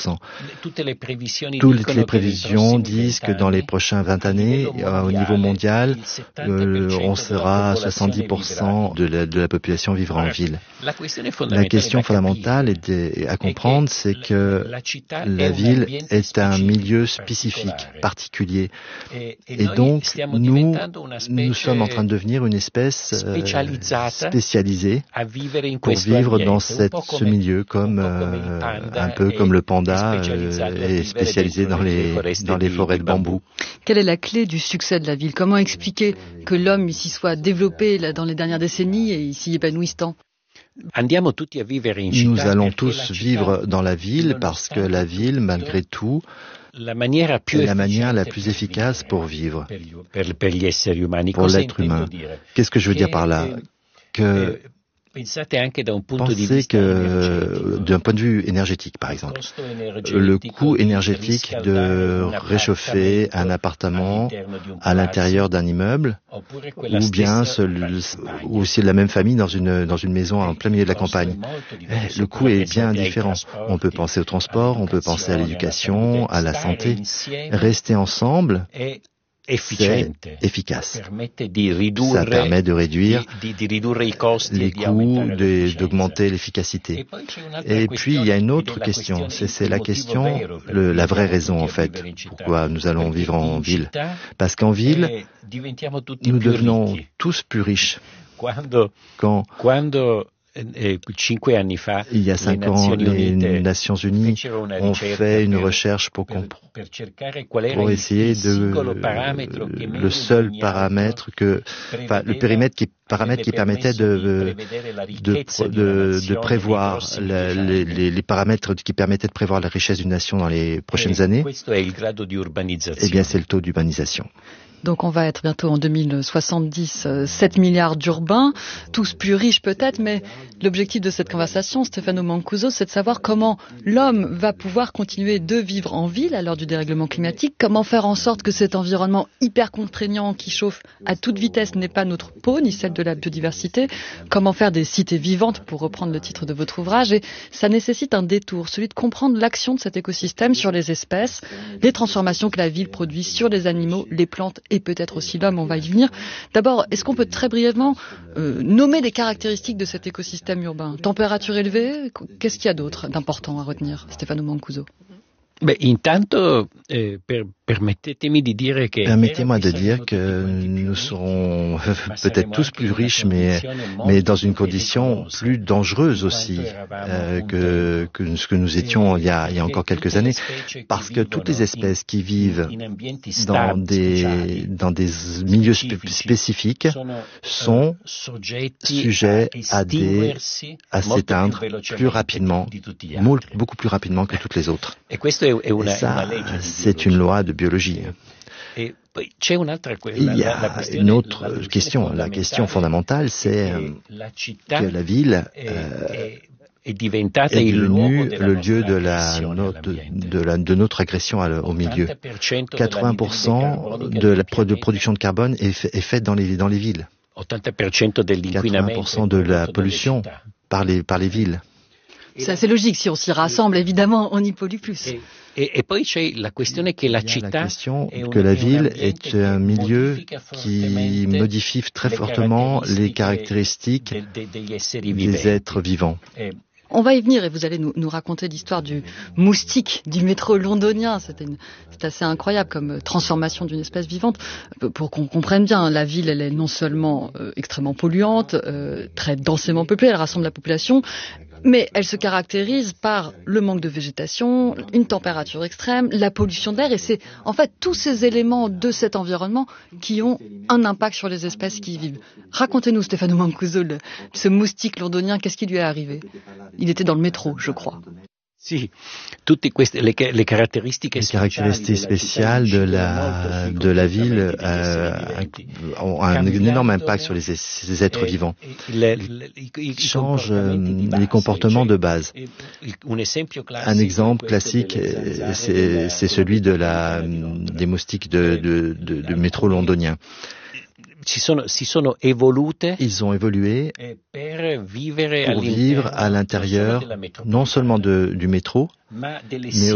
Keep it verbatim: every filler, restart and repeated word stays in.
cent. Toutes les prévisions Toutes les prévisions disent que dans les prochaines vingt années, euh, au niveau mondial, euh, on sera à soixante-dix pour cent de la, de la population vivra en ville. La question fondamentale est de, à comprendre, c'est que la ville est un milieu spécifique, particulier. Et donc, nous, nous sommes en train de devenir une espèce euh, spécialisée pour vivre dans cette, ce milieu, comme euh, un peu comme le panda euh, est spécialisé dans les, dans les forêts de bambou. Quelle est la clé du succès de la ville? Comment expliquer que l'homme ici soit développé là, dans les dernières décennies et s'y épanouisse tant? Nous allons tous vivre dans la ville parce que la ville, malgré tout, est la manière la plus efficace pour vivre, pour l'être humain. Qu'est-ce que je veux dire par là? Que pensez que d'un point de vue énergétique, par exemple, le coût énergétique de réchauffer un appartement à l'intérieur d'un immeuble, ou bien ou c'est la même famille dans une dans une maison en plein milieu de la campagne, le coût est bien différent. On peut penser au transport, on peut penser à l'éducation, à la santé. Rester ensemble, c'est efficace. Ça permet de réduire les coûts, de, d'augmenter l'efficacité. Et puis, il y a une autre question. C'est, c'est la question, le, la vraie raison, en fait, pourquoi nous allons vivre en ville. Parce qu'en ville, nous devenons tous plus riches. Quand il y a cinq ans, les Nations Unies ont fait une recherche pour, pour essayer de le seul paramètre que, enfin, le périmètre qui paramètres qui permettaient de de, de, de prévoir la, les, les paramètres qui permettaient de prévoir la richesse d'une nation dans les prochaines années. Eh bien, c'est le taux d'urbanisation. Donc on va être bientôt en deux mille soixante-dix, sept milliards d'urbains, tous plus riches peut-être, mais l'objectif de cette conversation, Stefano Mancuso, c'est de savoir comment l'homme va pouvoir continuer de vivre en ville à l'heure du dérèglement climatique, comment faire en sorte que cet environnement hyper contraignant qui chauffe à toute vitesse n'est pas notre peau, ni celle de la biodiversité, comment faire des cités vivantes, pour reprendre le titre de votre ouvrage, et ça nécessite un détour, celui de comprendre l'action de cet écosystème sur les espèces, les transformations que la ville produit sur les animaux, les plantes et peut-être aussi l'homme, on va y venir. D'abord, est-ce qu'on peut très brièvement euh, nommer les caractéristiques de cet écosystème urbain? Température élevée, qu'est-ce qu'il y a d'autre d'important à retenir, Stefano Mancuso? Beh, intanto, eh, per, permettetemi di dire che Permettez-moi de dire que nous serons peut-être tous plus riches, mais, mais dans une condition plus dangereuse aussi euh, que, que ce que nous étions il y, a, il y a encore quelques années, parce que toutes les espèces qui vivent dans des, dans des milieux spé- spécifiques sont sujets à, des, à s'éteindre plus rapidement, beaucoup plus rapidement que toutes les autres. Et ça, c'est une loi de biologie. Il y a une autre question. La question fondamentale, c'est que la ville euh, est devenue le lieu de, la, de, de, la, de notre agression au milieu. quatre-vingts pour cent de la de production de carbone est, fait, est faite dans les, dans les villes. quatre-vingts pour cent de la pollution par les, par les villes. C'est assez logique. Si on s'y rassemble, évidemment, on y pollue plus. Et, et puis, c'è la questione che la città, la question que la ville est un milieu qui modifie très fortement les caractéristiques des êtres vivants. On va y venir et vous allez nous, nous raconter l'histoire du moustique du métro londonien. C'est, une, c'est assez incroyable comme transformation d'une espèce vivante. Pour qu'on comprenne bien, la ville, elle est non seulement euh, extrêmement polluante, euh, très densément peuplée, elle rassemble la population, mais elle se caractérise par le manque de végétation, une température extrême, la pollution d'air, et c'est en fait tous ces éléments de cet environnement qui ont un impact sur les espèces qui y vivent. Racontez-nous, Stefano Mancuso, le, ce moustique londonien, qu'est-ce qui lui est arrivé? Il était dans le métro, je crois. Si, tutte queste, le, le caratteristiche les caractéristiques spéciales de la, de la ville euh, ont un, un énorme impact sur les, les êtres vivants. Ils changent euh, les comportements de base. Un exemple classique, c'est, c'est celui de la, des moustiques de, de, de, de métro londonien. Si sono, si sono evolute Ils ont évolué per vivere pour vivre à l'intérieur non seulement de, du métro, mais